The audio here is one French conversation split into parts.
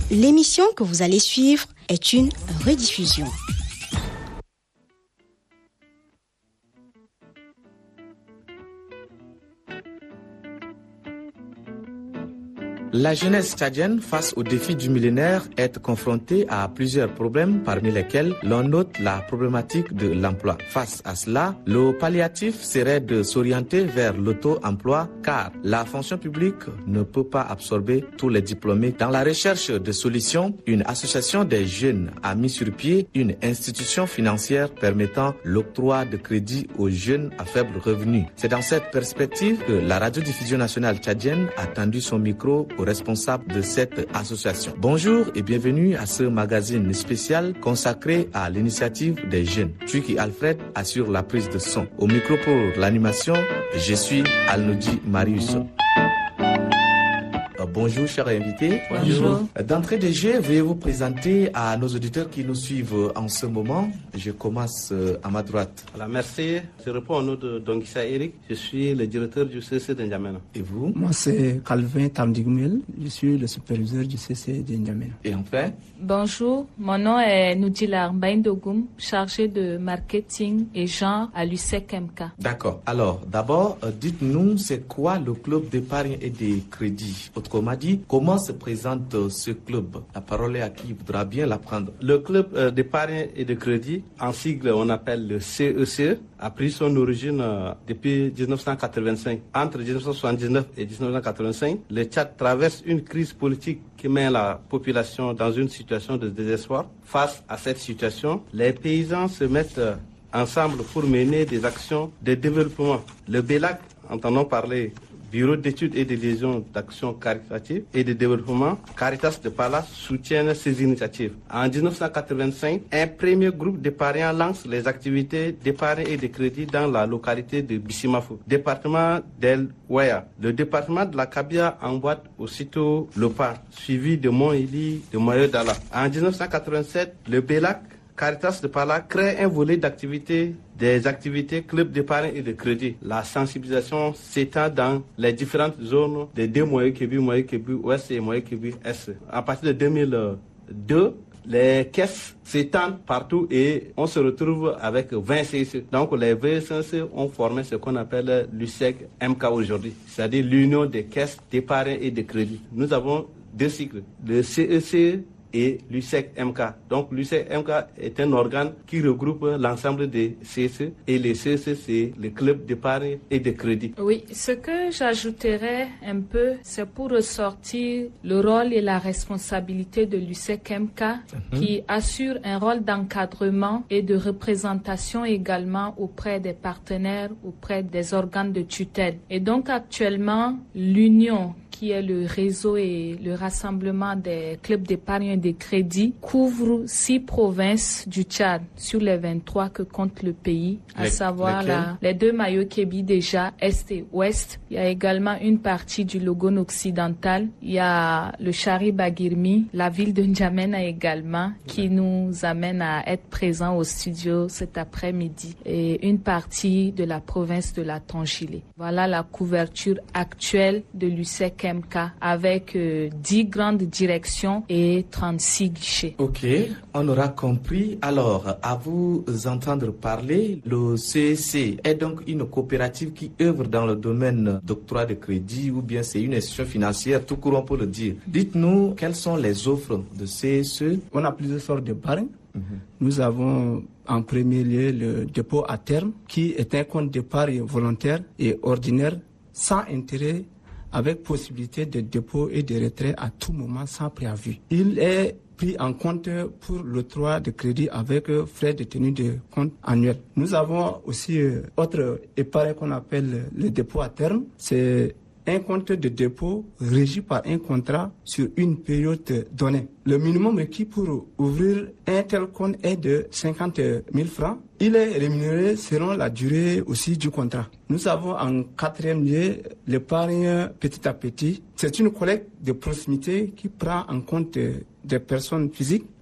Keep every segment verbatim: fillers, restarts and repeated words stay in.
L'émission que vous allez suivre est une rediffusion. La jeunesse tchadienne, face aux défis du millénaire, est confrontée à plusieurs problèmes, parmi lesquels l'on note la problématique de l'emploi. Face à cela, le palliatif serait de s'orienter vers l'auto-emploi, car la fonction publique ne peut pas absorber tous les diplômés. Dans la recherche de solutions, une association des jeunes a mis sur pied une institution financière permettant l'octroi de crédits aux jeunes à faible revenu. C'est dans cette perspective que la radiodiffusion nationale tchadienne a tendu son micro aux responsables de cette association. Bonjour et bienvenue à ce magazine spécial consacré à l'initiative des jeunes. Tuki Alfred assure la prise de son. Au micro pour l'animation, je suis Alnoudi Marius. Bonjour chers invités. Bonjour. D'entrée de jeu, veuillez vous présenter à nos auditeurs qui nous suivent en ce moment. Je commence à ma droite. Voilà, merci. Je réponds au nom de Dongissa Eric. Je suis le directeur du C C de N'Djamena. Et vous? Moi, c'est Calvin Tamdigumel. Je suis le superviseur du C C de N'Djamena. Et enfin? Bonjour, mon nom est Noudilar Mbaïndogoum, chargé de marketing et genre à l'U S E C M K. D'accord. Alors, d'abord, dites-nous, c'est quoi le club d'épargne et de crédit? Autrement dit, comment se présente ce club? La parole est à qui voudra bien la prendre. Le club euh, d'épargne et de crédit, en sigle, on appelle le C E C E, a pris son origine euh, depuis dix-neuf cent quatre-vingt-cinq. Entre dix-neuf cent soixante-dix-neuf et dix-neuf cent quatre-vingt-cinq, le Tchad traverse une crise politique qui met la population dans une situation de désespoir. Face à cette situation, les paysans se mettent euh, ensemble pour mener des actions de développement. Le B E L A C, entendons parler Bureau d'études et de liaison d'action caritative et de développement, Caritas de Pala soutiennent ces initiatives. En dix-neuf cent quatre-vingt-cinq, un premier groupe d'épargnants lance les activités d'épargne et de crédit dans la localité de Bissimafou, département d'El Ouaya. Le département de la Kabia emboîte aussitôt le pas, suivi de Mont-Ili, de Moyo-Dala. En dix-neuf cent quatre-vingt-sept, le B E L A C Caritas de Pala crée un volet d'activités, des activités club d'épargne et de crédit. La sensibilisation s'étend dans les différentes zones des deux Moyo Kébi, Moyo Kébi Ouest et Moyo Kébi Est. À partir de deux mille deux, les caisses s'étendent partout et on se retrouve avec vingt C C. Donc les vingt C C ont formé ce qu'on appelle l'U S E C M K aujourd'hui, c'est-à-dire l'Union des caisses d'épargne et de crédit. Nous avons deux cycles, le C E C et l'U S E C M K. Donc l'U S E C M K est un organe qui regroupe l'ensemble des C E C et les C E C, c'est le club d'épargne et de crédit. Oui, ce que j'ajouterais un peu, c'est pour ressortir le rôle et la responsabilité de l'U S E C M K mm-hmm. qui assure un rôle d'encadrement et de représentation également auprès des partenaires, auprès des organes de tutelle. Et donc actuellement, l'Union qui est le réseau et le rassemblement des clubs d'épargne et de crédit, couvre six provinces du Tchad sur les vingt-trois que compte le pays, à les, savoir la, les deux Moyo Kébi déjà, Est et Ouest. Il y a également une partie du Logone occidental. Il y a le Chari Bagirmi, la ville de N'Djamena également, qui nous amène à être présents au studio cet après-midi. Et une partie de la province de la Tongilé. Voilà la couverture actuelle de l'U S E C M K avec euh, dix grandes directions et trente-six guichets. Ok, on aura compris. Alors, à vous entendre parler, le C E C est donc une coopérative qui œuvre dans le domaine d'octroi de crédit ou bien c'est une institution financière, tout court on peut le dire. Dites-nous, quelles sont les offres de C E C? On a plusieurs sortes d'épargne. Mm-hmm. Nous avons en premier lieu le dépôt à terme qui est un compte d'épargne volontaire et ordinaire sans intérêt, avec possibilité de dépôt et de retrait à tout moment sans préavis. Il est pris en compte pour l'octroi de crédit avec frais de tenue de compte annuel. Nous avons aussi autre épargne qu'on appelle le dépôt à terme. C'est un compte de dépôt régi par un contrat sur une période donnée. Le minimum requis pour ouvrir un tel compte est de cinquante mille francs. Il est rémunéré selon la durée aussi du contrat. Nous avons en quatrième lieu l'épargne petit à petit. C'est une collecte de proximité qui prend en compte des personnes physiques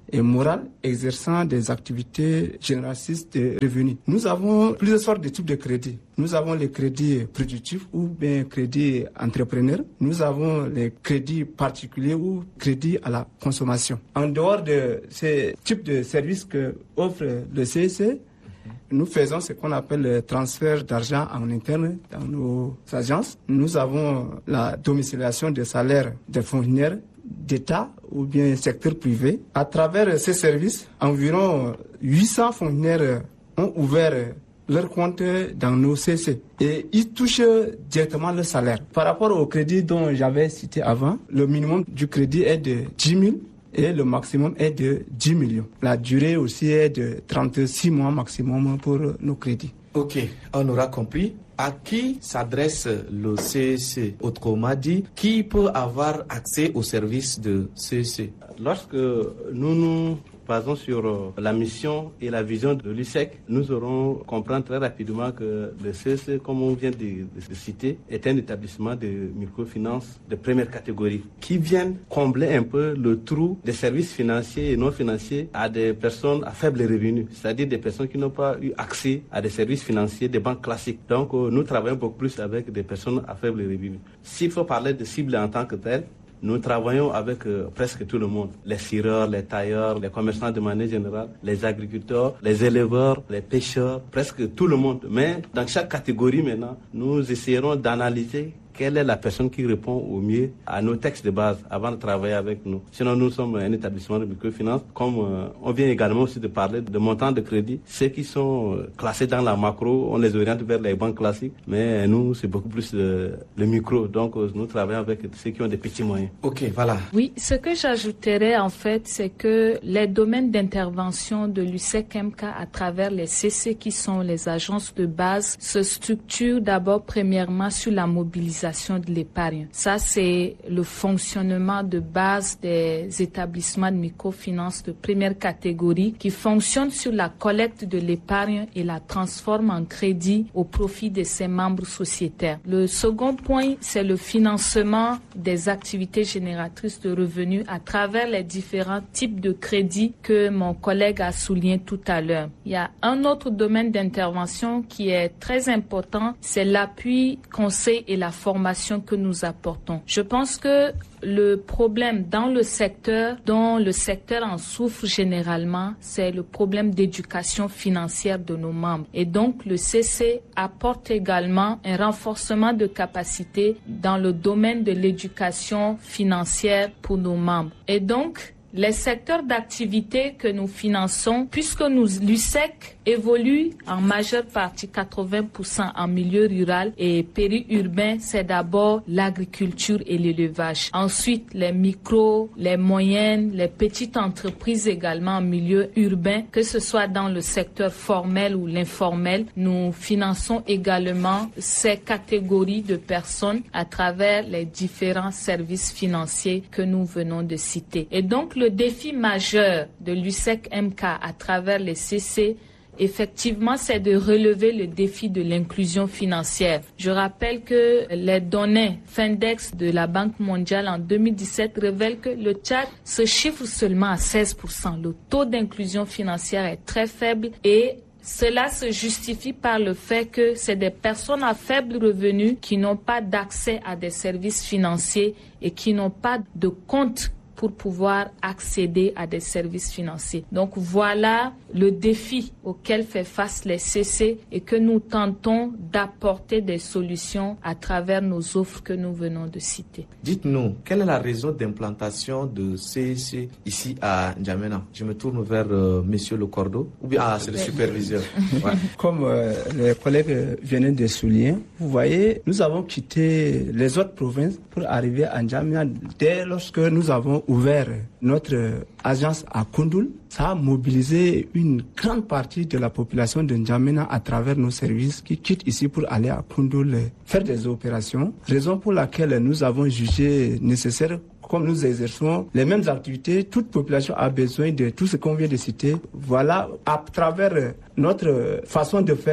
et morale exerçant des activités génératrices de revenus. Nous avons plusieurs sortes de types de crédits. Nous avons les crédits productifs ou bien crédits entrepreneurs. Nous avons les crédits particuliers ou crédits à la consommation. En dehors de ces types de services que offre le C E C, nous faisons ce qu'on appelle le transfert d'argent en interne dans nos agences. Nous avons la domiciliation des salaires des fonctionnaires d'État ou bien secteur privé. À travers ces services, environ huit cents fonctionnaires ont ouvert leur compte dans nos C C et ils touchent directement le salaire. Par rapport au crédit dont j'avais cité avant, le minimum du crédit est de dix mille et le maximum est de dix millions. La durée aussi est de trente-six mois maximum pour nos crédits. Ok, on aura compris. À qui s'adresse le C E C? Autrement dit, qui peut avoir accès aux services de C E C? Lorsque nous nous basons sur la mission et la vision de l'U S E C, nous aurons comprendre très rapidement que le C E C, comme on vient de, de citer, est un établissement de microfinance de première catégorie qui vient combler un peu le trou des services financiers et non financiers à des personnes à faible revenu, c'est-à-dire des personnes qui n'ont pas eu accès à des services financiers des banques classiques. Donc nous travaillons beaucoup plus avec des personnes à faible revenu. S'il faut parler de cible en tant que telle, nous travaillons avec euh, presque tout le monde. Les cireurs, les tailleurs, les commerçants de manière générale, les agriculteurs, les éleveurs, les pêcheurs, presque tout le monde. Mais dans chaque catégorie maintenant, nous essayerons d'analyser quelle est la personne qui répond au mieux à nos textes de base avant de travailler avec nous. Sinon, nous sommes un établissement de microfinance. Comme euh, on vient également aussi de parler de montants de crédit, ceux qui sont euh, classés dans la macro, on les oriente vers les banques classiques. Mais nous, c'est beaucoup plus euh, le micro. Donc, euh, nous travaillons avec ceux qui ont des petits moyens. Ok, voilà. Oui, ce que j'ajouterais en fait, c'est que les domaines d'intervention de l'U S E C M K à travers les C C qui sont les agences de base se structurent d'abord premièrement sur la mobilisation de l'épargne. Ça, c'est le fonctionnement de base des établissements de microfinance de première catégorie qui fonctionnent sur la collecte de l'épargne et la transforment en crédit au profit de ses membres sociétaires. Le second point, c'est le financement des activités génératrices de revenus à travers les différents types de crédits que mon collègue a souligné tout à l'heure. Il y a un autre domaine d'intervention qui est très important, c'est l'appui, conseil et la formation que nous apportons. Je pense que le problème dans le secteur, dont le secteur en souffre généralement, c'est le problème d'éducation financière de nos membres. Et donc, le C C apporte également un renforcement de capacité dans le domaine de l'éducation financière pour nos membres. Et donc, les secteurs d'activité que nous finançons, puisque nous, l'U S E C évolue en majeure partie quatre-vingts pour cent en milieu rural et périurbain, c'est d'abord l'agriculture et l'élevage. Ensuite, les micros, les moyennes, les petites entreprises également en milieu urbain, que ce soit dans le secteur formel ou l'informel. Nous finançons également ces catégories de personnes à travers les différents services financiers que nous venons de citer. Et donc, le défi majeur de l'U S E C M K à travers les C C, effectivement, c'est de relever le défi de l'inclusion financière. Je rappelle que les données Findex de la Banque mondiale en deux mille dix-sept révèlent que le Tchad se chiffre seulement à seize pour cent. Le taux d'inclusion financière est très faible et cela se justifie par le fait que c'est des personnes à faible revenu qui n'ont pas d'accès à des services financiers et qui n'ont pas de compte pour pouvoir accéder à des services financiers. Donc voilà le défi auquel fait face les C C et que nous tentons d'apporter des solutions à travers nos offres que nous venons de citer. Dites-nous, quelle est la raison d'implantation de C E C ici à N'Djamena? Je me tourne vers euh, Monsieur Le Cordeau, ou bien ah, c'est le superviseur. Ouais. Comme euh, les collègues viennent de souligner, vous voyez, nous avons quitté les autres provinces pour arriver à N'Djamena dès lorsque nous avons ouvert notre agence à Koundoul. Ça a mobilisé une grande partie de la population de N'Djamena à travers nos services qui quittent ici pour aller à Koundoul faire des opérations. Raison pour laquelle nous avons jugé nécessaire, comme nous exerçons les mêmes activités, toute population a besoin de tout ce qu'on vient de citer. Voilà, à travers notre façon de faire,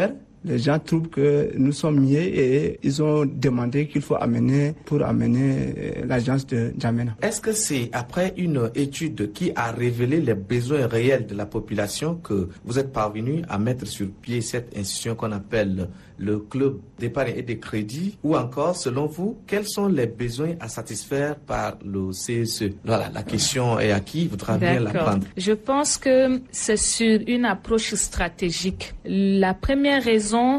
Les gens trouvent que nous sommes mieux et ils ont demandé qu'il faut amener pour amener l'agence de N'Djamena. Est-ce que c'est après une étude qui a révélé les besoins réels de la population que vous êtes parvenu à mettre sur pied cette institution qu'on appelle le club d'épargne et de crédit, ou encore, selon vous, quels sont les besoins à satisfaire par le C E C E? Voilà, la question est à qui voudra bien la prendre. Je pense que c'est sur une approche stratégique. La première raison,